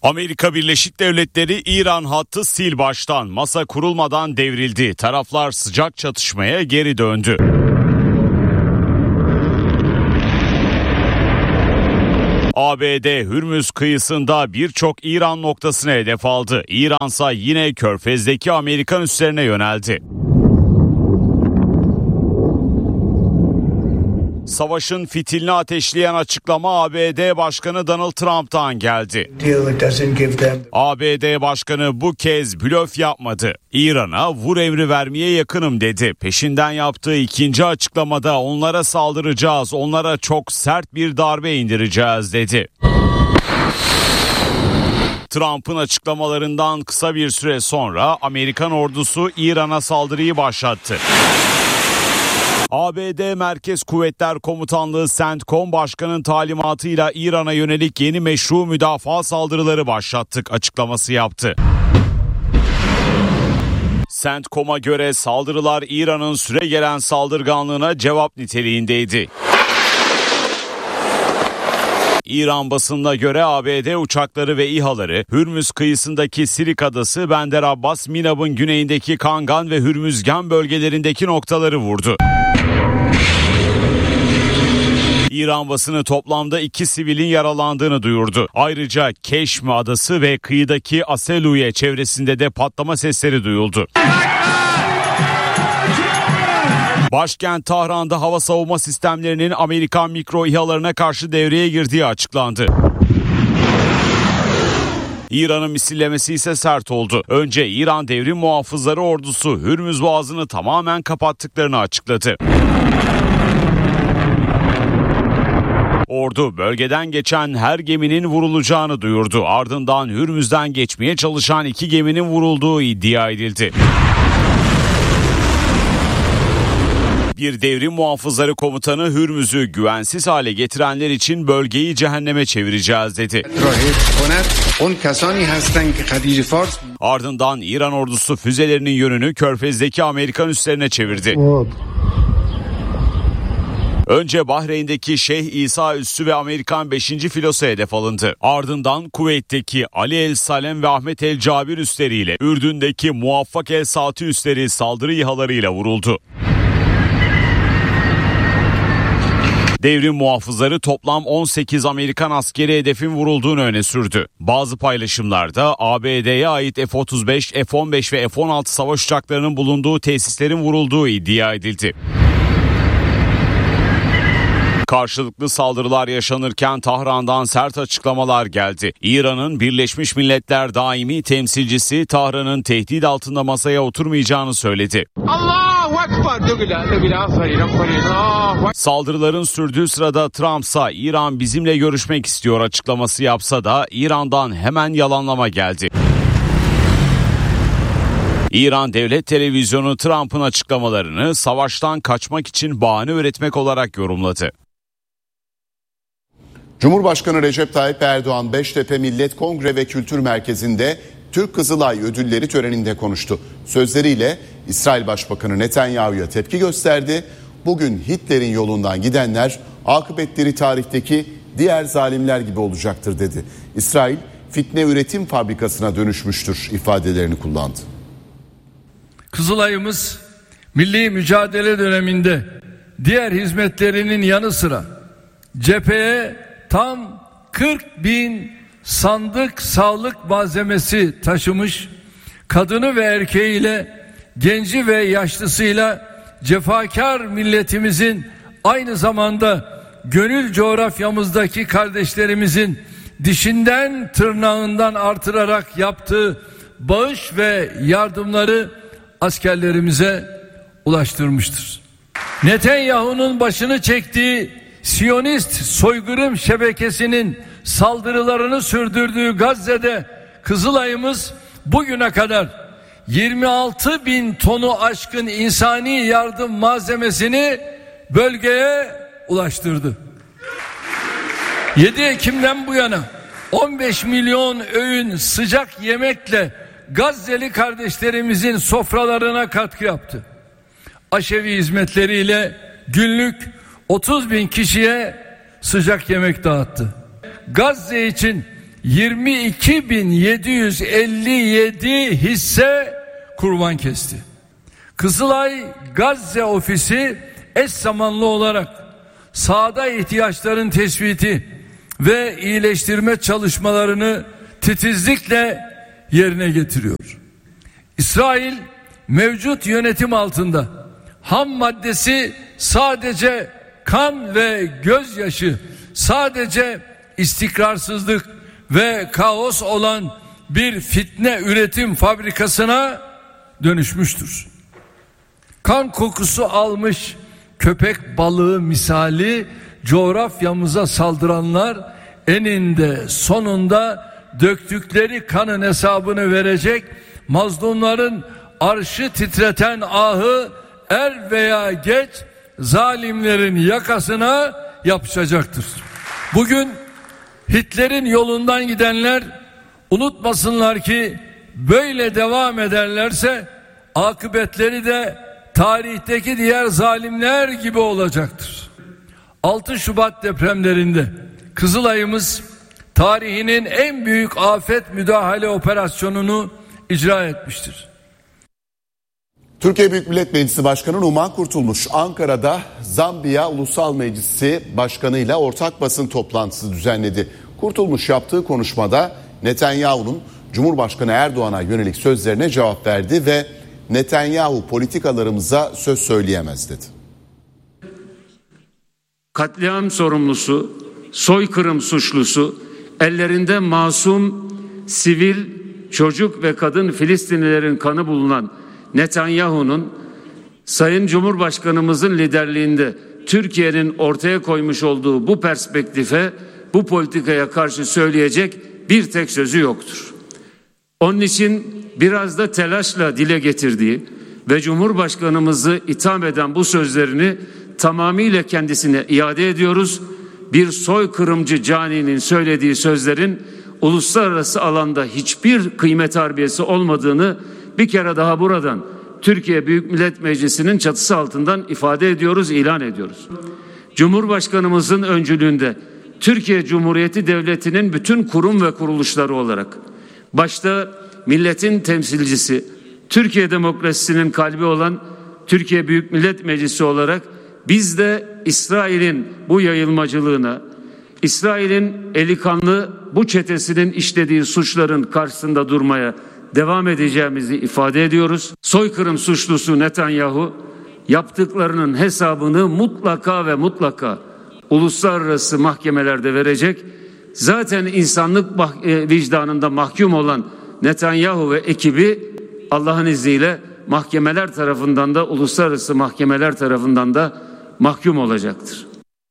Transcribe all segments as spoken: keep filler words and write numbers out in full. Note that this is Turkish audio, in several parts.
Amerika Birleşik Devletleri İran hattı sil baştan, masa kurulmadan devrildi. Taraflar sıcak çatışmaya geri döndü. A B D Hürmüz kıyısında birçok İran noktasına hedef aldı. İransa yine Körfez'deki Amerikan üslerine yöneldi. Savaşın fitilini ateşleyen açıklama A B D Başkanı Donald Trump'tan geldi. A B D Başkanı bu kez blöf yapmadı. İran'a vur emri vermeye yakınım dedi. Peşinden yaptığı ikinci açıklamada onlara saldıracağız, onlara çok sert bir darbe indireceğiz dedi. Trump'ın açıklamalarından kısa bir süre sonra Amerikan ordusu İran'a saldırıyı başlattı. A B D Merkez Kuvvetler Komutanlığı CENTCOM Başkanı'nın talimatıyla İran'a yönelik yeni meşru müdafaa saldırıları başlattık açıklaması yaptı. CENTCOM'a göre saldırılar İran'ın süregelen saldırganlığına cevap niteliğindeydi. İran basınına göre A B D uçakları ve İHA'ları Hürmüz kıyısındaki Sirik Adası, Bender Abbas, Minab'ın güneyindeki Kangan ve Hürmüzgan bölgelerindeki noktaları vurdu. İran basını toplamda iki sivilin yaralandığını duyurdu. Ayrıca Keşmi Adası ve kıyıdaki Aseluye çevresinde de patlama sesleri duyuldu. Başkent Tahran'da hava savunma sistemlerinin Amerikan mikro İHA'larına karşı devreye girdiği açıklandı. İran'ın misillemesi ise sert oldu. Önce İran Devrim Muhafızları Ordusu Hürmüz Boğazı'nı tamamen kapattıklarını açıkladı. Ordu bölgeden geçen her geminin vurulacağını duyurdu. Ardından Hürmüz'den geçmeye çalışan iki geminin vurulduğu iddia edildi. Bir devrim muhafızları komutanı Hürmüz'ü güvensiz hale getirenler için bölgeyi cehenneme çevireceğiz dedi. Ardından İran ordusu füzelerinin yönünü Körfez'deki Amerikan üslerine çevirdi. Önce Bahreyn'deki Şeyh İsa üssü ve Amerikan beşinci filosu hedef alındı. Ardından Kuveyt'teki Ali El Salem ve Ahmet El Cabir üsleriyle Ürdün'deki Muvaffak El Saati üsleri saldırı İHA'larıyla vuruldu. Devrim muhafızları toplam on sekiz Amerikan askeri hedefin vurulduğunu öne sürdü. Bazı paylaşımlarda A B D'ye ait F otuz beş, F on beş ve F on altı savaş uçaklarının bulunduğu tesislerin vurulduğu iddia edildi. Karşılıklı saldırılar yaşanırken Tahran'dan sert açıklamalar geldi. İran'ın Birleşmiş Milletler daimi temsilcisi Tahran'ın tehdit altında masaya oturmayacağını söyledi. Saldırıların sürdüğü sırada Trump'sa İran bizimle görüşmek istiyor açıklaması yapsa da İran'dan hemen yalanlama geldi. İran Devlet Televizyonu Trump'ın açıklamalarını savaştan kaçmak için bahane üretmek olarak yorumladı. Cumhurbaşkanı Recep Tayyip Erdoğan Beştepe Millet Kongre ve Kültür Merkezi'nde Türk Kızılay ödülleri töreninde konuştu. Sözleriyle İsrail Başbakanı Netanyahu'ya tepki gösterdi. Bugün Hitler'in yolundan gidenler akıbetleri tarihteki diğer zalimler gibi olacaktır dedi. İsrail fitne üretim fabrikasına dönüşmüştür ifadelerini kullandı. Kızılay'ımız milli mücadele döneminde diğer hizmetlerinin yanı sıra cepheye tam kırk bin sandık sağlık malzemesi taşımış, kadını ve erkeğiyle, genci ve yaşlısıyla cefakar milletimizin aynı zamanda gönül coğrafyamızdaki kardeşlerimizin dişinden tırnağından artırarak yaptığı bağış ve yardımları askerlerimize ulaştırmıştır. Netanyahu'nun başını çektiği Siyonist soykırım şebekesinin saldırılarını sürdürdüğü Gazze'de Kızılay'ımız bugüne kadar yirmi altı bin tonu aşkın insani yardım malzemesini bölgeye ulaştırdı. yedi Ekim'den bu yana on beş milyon öğün sıcak yemekle Gazze'li kardeşlerimizin sofralarına katkı yaptı. Aşevi hizmetleriyle günlük otuz bin kişiye sıcak yemek dağıttı. Gazze için yirmi iki bin yedi yüz elli yedi hisse kurban kesti. Kızılay Gazze ofisi eş zamanlı olarak sahada ihtiyaçların tespiti ve iyileştirme çalışmalarını titizlikle yerine getiriyor. İsrail mevcut yönetim altında ham maddesi sadece kan ve gözyaşı, sadece istikrarsızlık ve kaos olan bir fitne üretim fabrikasına dönüşmüştür. Kan kokusu almış köpek balığı misali coğrafyamıza saldıranlar eninde sonunda döktükleri kanın hesabını verecek, mazlumların arşı titreten ahı er veya geç zalimlerin yakasına yapışacaktır. Bugün Hitler'in yolundan gidenler unutmasınlar ki böyle devam ederlerse akıbetleri de tarihteki diğer zalimler gibi olacaktır. altı Şubat depremlerinde Kızılay'ımız tarihinin en büyük afet müdahale operasyonunu icra etmiştir. Türkiye Büyük Millet Meclisi Başkanı Numan Kurtulmuş Ankara'da Zambiya Ulusal Meclisi Başkanı ile ortak basın toplantısı düzenledi. Kurtulmuş yaptığı konuşmada Netanyahu'nun Cumhurbaşkanı Erdoğan'a yönelik sözlerine cevap verdi ve Netanyahu politikalarımıza söz söyleyemez dedi. Katliam sorumlusu, soykırım suçlusu, ellerinde masum, sivil, çocuk ve kadın Filistinlilerin kanı bulunan Netanyahu'nun Sayın Cumhurbaşkanımızın liderliğinde Türkiye'nin ortaya koymuş olduğu bu perspektife, bu politikaya karşı söyleyecek bir tek sözü yoktur. Onun için biraz da telaşla dile getirdiği ve Cumhurbaşkanımızı itham eden bu sözlerini tamamıyla kendisine iade ediyoruz. Bir soykırımcı caninin söylediği sözlerin uluslararası alanda hiçbir kıymet harbiyesi olmadığını bir kere daha buradan Türkiye Büyük Millet Meclisi'nin çatısı altından ifade ediyoruz, ilan ediyoruz. Cumhurbaşkanımızın öncülüğünde Türkiye Cumhuriyeti Devleti'nin bütün kurum ve kuruluşları olarak başta milletin temsilcisi, Türkiye demokrasisinin kalbi olan Türkiye Büyük Millet Meclisi olarak biz de İsrail'in bu yayılmacılığına, İsrail'in eli kanlı bu çetesinin işlediği suçların karşısında durmaya devam edeceğimizi ifade ediyoruz. Soykırım suçlusu Netanyahu yaptıklarının hesabını mutlaka ve mutlaka uluslararası mahkemelerde verecek. Zaten insanlık vicdanında mahkum olan Netanyahu ve ekibi Allah'ın izniyle mahkemeler tarafından da uluslararası mahkemeler tarafından da mahkum olacaktır.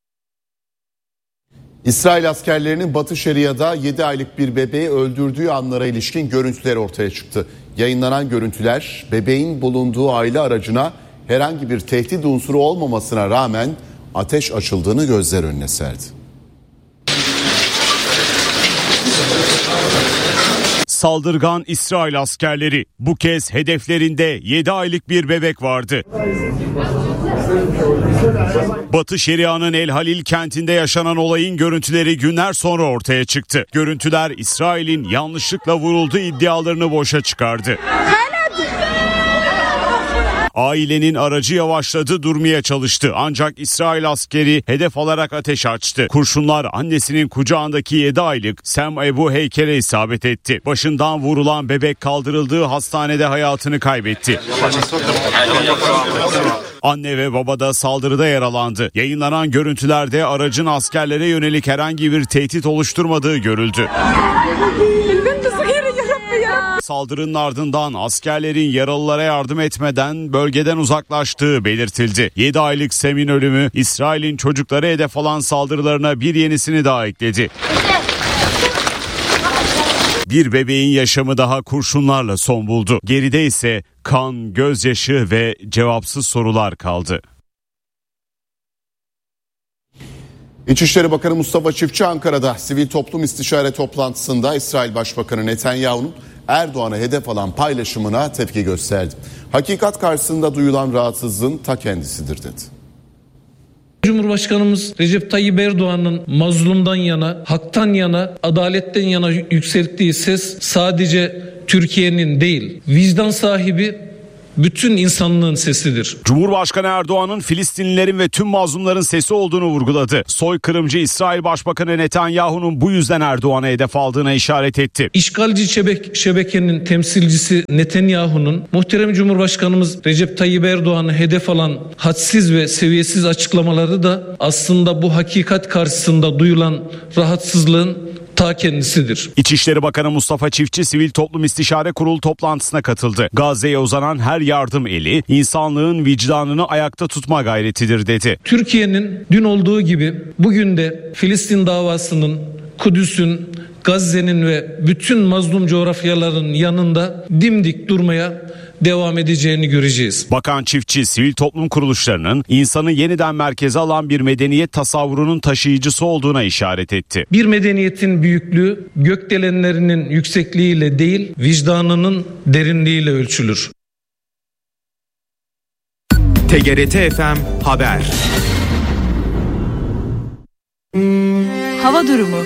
İsrail askerlerinin Batı Şeria'da yedi aylık bir bebeği öldürdüğü anlara ilişkin görüntüler ortaya çıktı. Yayınlanan görüntüler bebeğin bulunduğu aile aracına herhangi bir tehdit unsuru olmamasına rağmen ateş açıldığını gözler önüne serdi. Saldırgan İsrail askerleri bu kez hedeflerinde yedi aylık bir bebek vardı. Batı Şeria'nın El Halil kentinde yaşanan olayın görüntüleri günler sonra ortaya çıktı. Görüntüler İsrail'in yanlışlıkla vurulduğu iddialarını boşa çıkardı. Ailenin aracı yavaşladı, durmaya çalıştı. Ancak İsrail askeri hedef alarak ateş açtı. Kurşunlar annesinin kucağındaki yedi aylık Sem Ebu Heykel'e isabet etti. Başından vurulan bebek kaldırıldığı hastanede hayatını kaybetti. Anne ve baba da saldırıda yaralandı. Yayınlanan görüntülerde aracın askerlere yönelik herhangi bir tehdit oluşturmadığı görüldü. Saldırının ardından askerlerin yaralılara yardım etmeden bölgeden uzaklaştığı belirtildi. yedi aylık Sem'in ölümü İsrail'in çocukları hedef alan saldırılarına bir yenisini daha ekledi. Bir bebeğin yaşamı daha kurşunlarla son buldu. Geride ise kan, gözyaşı ve cevapsız sorular kaldı. İçişleri Bakanı Mustafa Çiftçi Ankara'da sivil toplum istişare toplantısında İsrail Başbakanı Netanyahu'nun Erdoğan'a hedef alan paylaşımına tepki gösterdi. Hakikat karşısında duyulan rahatsızlığın ta kendisidir dedi. Cumhurbaşkanımız Recep Tayyip Erdoğan'ın mazlumdan yana, haktan yana, adaletten yana yükselttiği ses sadece Türkiye'nin değil, vicdan sahibi bütün insanlığın sesidir. Cumhurbaşkanı Erdoğan'ın Filistinlilerin ve tüm mazlumların sesi olduğunu vurguladı. Soykırımcı İsrail Başbakanı Netanyahu'nun bu yüzden Erdoğan'a hedef aldığına işaret etti. İşgalci şebek, şebekenin temsilcisi Netanyahu'nun muhterem Cumhurbaşkanımız Recep Tayyip Erdoğan'ı hedef alan hadsiz ve seviyesiz açıklamaları da aslında bu hakikat karşısında duyulan rahatsızlığın ta kendisidir. İçişleri Bakanı Mustafa Çiftçi Sivil Toplum İstişare Kurulu toplantısına katıldı. Gazze'ye uzanan her yardım eli insanlığın vicdanını ayakta tutma gayretidir dedi. Türkiye'nin dün olduğu gibi bugün de Filistin davasının, Kudüs'ün, Gazze'nin ve bütün mazlum coğrafyaların yanında dimdik durmaya devam edeceğini göreceğiz. Bakan Çiftçi, sivil toplum kuruluşlarının insanı yeniden merkeze alan bir medeniyet tasavvurunun taşıyıcısı olduğuna işaret etti. Bir medeniyetin büyüklüğü gökdelenlerinin yüksekliğiyle değil, vicdanının derinliğiyle ölçülür. T G R T F M Haber. Hava durumu.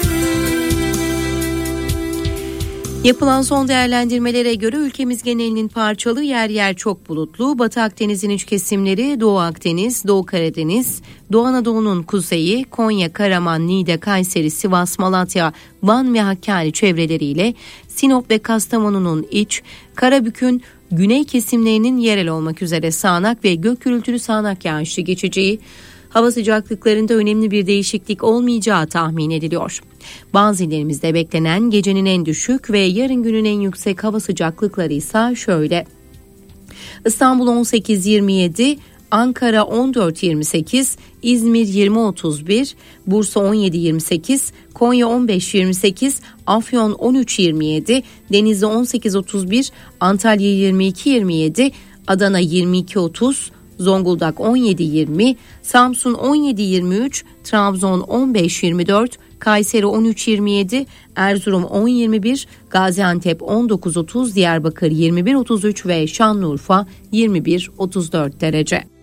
Yapılan son değerlendirmelere göre ülkemiz genelinin parçalı, yer yer çok bulutlu. Batı Akdeniz'in iç kesimleri, Doğu Akdeniz, Doğu Karadeniz, Doğu Anadolu'nun kuzeyi, Konya, Karaman, Niğde, Kayseri, Sivas, Malatya, Van ve Hakkari çevreleriyle Sinop ve Kastamonu'nun iç, Karabük'ün güney kesimlerinin yerel olmak üzere sağanak ve gök gürültülü sağanak yağışlı geçeceği, hava sıcaklıklarında önemli bir değişiklik olmayacağı tahmin ediliyor. Bazı illerimizde beklenen gecenin en düşük ve yarın günün en yüksek hava sıcaklıkları ise şöyle. İstanbul on sekiz yirmi yedi, Ankara on dört yirmi sekiz, İzmir yirmi otuz bir, Bursa on yedi yirmi sekiz, Konya on beş yirmi sekiz, Afyon on üç yirmi yedi, Denizli on sekiz otuz bir, Antalya yirmi iki yirmi yedi, Adana yirmi iki otuz, Zonguldak on yedi yirmi, Samsun on yedi yirmi üç, Trabzon on beş yirmi dört, Kayseri on üç yirmi yedi, Erzurum on yirmi bir, Gaziantep on dokuz otuz, Diyarbakır yirmi bir otuz üç ve Şanlıurfa yirmi bir otuz dört derece.